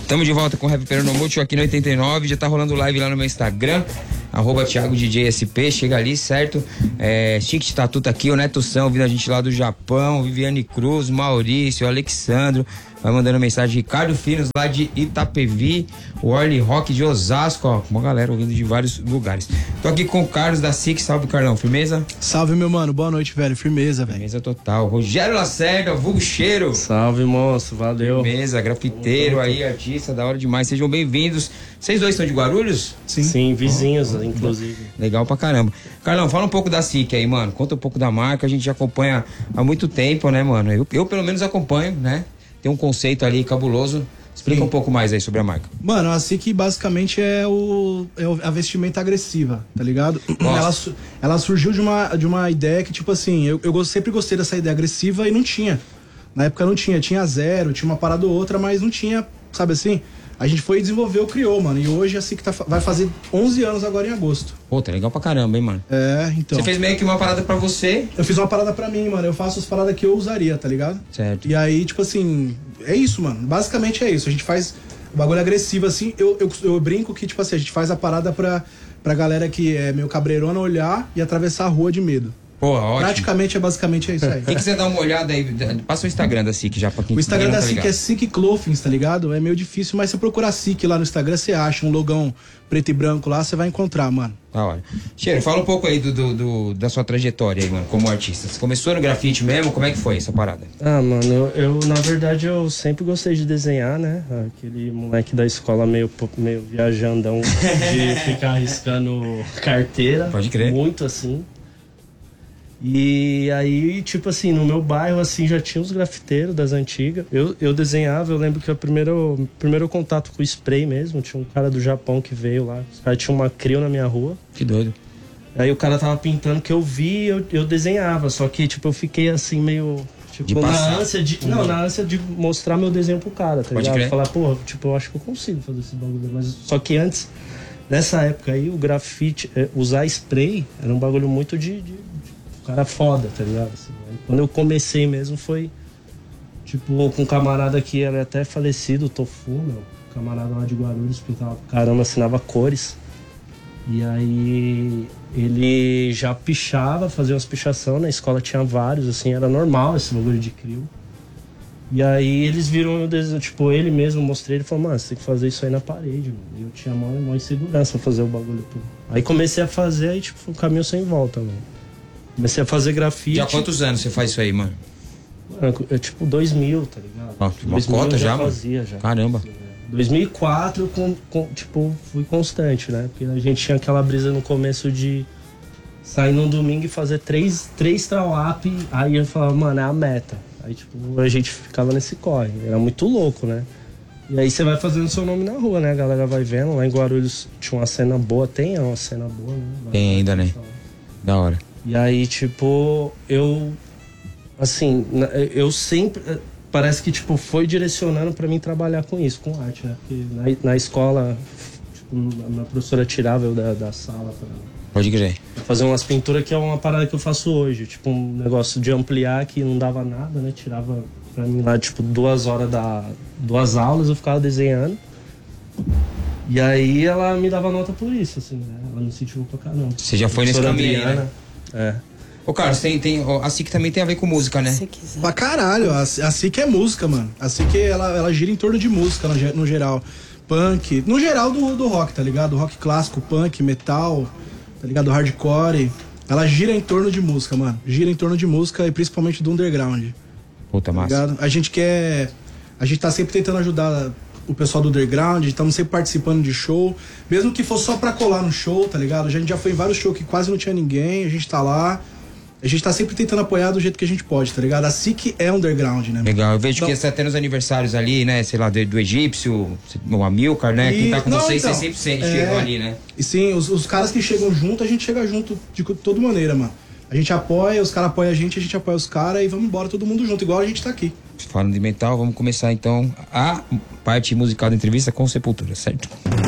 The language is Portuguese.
Tamo de volta com o Rap Peronomútil aqui no 89. Já tá rolando live lá no meu Instagram, @ThiagoDJSP. Chega ali, certo? Chique Tatu tá aqui, o Neto São, vindo a gente lá do Japão, Viviane Cruz, Maurício, Alexandro. Vai mandando mensagem, Ricardo Finos lá de Itapevi, o Orly Rock de Osasco, ó, uma galera ouvindo de vários lugares. Tô aqui com o Carlos da SIC, salve Carlão, firmeza? Salve meu mano, boa noite velho, firmeza velho. Firmeza total. Rogério Lacerda, vulgo Cheiro. Salve moço, valeu. Firmeza, grafiteiro aí, artista, da hora demais, sejam bem-vindos. Vocês dois estão de Guarulhos? Sim, vizinhos, inclusive. Legal pra caramba. Carlão, fala um pouco da SIC aí, mano, conta um pouco da marca, a gente já acompanha há muito tempo, né, mano? Eu pelo menos acompanho, né? Tem um conceito ali cabuloso. Explica um pouco mais aí sobre a marca. Mano, a SIC basicamente é a vestimenta agressiva, tá ligado? Ela surgiu de uma ideia que, tipo assim, eu sempre gostei dessa ideia agressiva e não tinha. Na época não tinha. Tinha zero, tinha uma parada ou outra, mas não tinha, sabe assim? A gente foi desenvolver, criou, mano. E hoje a SIC vai fazer 11 anos agora em agosto. Pô, tá legal pra caramba, hein, mano? Então. Você fez meio que uma parada pra você? Eu fiz uma parada pra mim, mano. Eu faço as paradas que eu usaria, tá ligado? Certo. E aí, tipo assim, é isso, mano. Basicamente é isso. A gente faz o bagulho agressivo, assim. Eu brinco que, tipo assim, a gente faz a parada pra galera que é meio cabreirona olhar e atravessar a rua de medo. Porra, ótimo. Basicamente é isso aí. Quem quiser dar uma olhada aí, passa o Instagram da SIC já pra quem O Instagram da tá SIC ligado. é SIC Clothings, tá ligado? É meio difícil, mas se procurar SIC lá no Instagram, você acha um logão preto e branco lá, você vai encontrar, mano. Da hora. Cheiro, fala um pouco aí da sua trajetória aí, mano, como artista. Você começou no grafite mesmo? Como é que foi essa parada? Ah, mano, eu na verdade eu sempre gostei de desenhar, né? Aquele moleque da escola meio viajandão de ficar arriscando carteira. Pode crer. Muito assim. E aí, tipo assim, no meu bairro, assim, já tinha os grafiteiros das antigas. Eu desenhava, eu lembro que o primeiro contato com o spray mesmo, tinha um cara do Japão que veio lá. Os caras tinham uma crio na minha rua. Que doido. Aí o cara tava pintando, que eu vi, eu desenhava. Só que, tipo, eu fiquei assim, meio... Tipo, na ânsia de mostrar meu desenho pro cara, tá ligado? Crer. Falar, porra, tipo, eu acho que eu consigo fazer esse bagulho. Mas, só que antes, nessa época aí, o grafite, usar spray era um bagulho muito de cara foda, tá ligado? Assim, quando eu comecei mesmo foi, tipo, com um camarada que era até falecido, o Tofu, meu, camarada lá de Guarulhos, pintava, caramba, assinava cores. E aí ele já pichava, fazia umas pichação, na escola tinha vários, assim, era normal esse bagulho de crio. E aí eles viram meu desenho, tipo, ele mesmo, mostrei, ele falou, mano, você tem que fazer isso aí na parede, mano. E eu tinha maior insegurança pra fazer o bagulho. Aí comecei a fazer, aí tipo, um caminho sem volta, mano. Comecei a fazer grafite. Já há quantos anos você faz isso aí, mano? É tipo 2000, tá ligado? Ó, uma cota já, mano? Fazia, já. Caramba. 2004, tipo, fui constante, né? Porque a gente tinha aquela brisa no começo de sair num domingo e fazer três trawap, aí eu falava, mano, é a meta. Aí, tipo, a gente ficava nesse corre. Era muito louco, né? E aí você vai fazendo seu nome na rua, né? A galera vai vendo. Lá em Guarulhos tinha uma cena boa, tem uma cena boa, né? Tem ainda, né? Da hora. E aí, tipo, eu sempre, parece que, tipo, foi direcionando pra mim trabalhar com isso, com arte, né? Porque na escola, tipo, a minha professora tirava eu da sala Pode crer. pra fazer umas pinturas, que é uma parada que eu faço hoje. Tipo, um negócio de ampliar que não dava nada, né? Tirava pra mim lá, tipo, 2 horas duas aulas, eu ficava desenhando. E aí ela me dava nota por isso, assim, né? Ela me incentivou pra caramba. Você já foi nesse caminho aí, né? Ô, Carlos, a SIC também tem a ver com música, né? Pra caralho, a SIC é música, mano. A SIC, ela gira em torno de música, no geral. Punk, no geral do rock, tá ligado? Rock clássico, punk, metal, tá ligado? Hardcore. Ela gira em torno de música, mano. Gira em torno de música e principalmente do underground. Puta, tá massa. Ligado? A gente tá sempre tentando ajudar o pessoal do underground, estamos sempre participando de show, mesmo que for só pra colar no show, tá ligado? A gente já foi em vários shows que quase não tinha ninguém, a gente tá lá, a gente tá sempre tentando apoiar do jeito que a gente pode, tá ligado? A SIC é underground, né? Legal, eu vejo que você tá tendo os aniversários ali, né, sei lá, do Egípcio, o Amilcar, né, quem tá com vocês, então, vocês sempre chegam ali, né? E sim, os caras que chegam junto, a gente chega junto de toda maneira, mano. A gente apoia, os caras apoiam a gente apoia os caras e vamos embora todo mundo junto, igual a gente tá aqui. Falando de metal, vamos começar então a parte musical da entrevista com Sepultura, certo?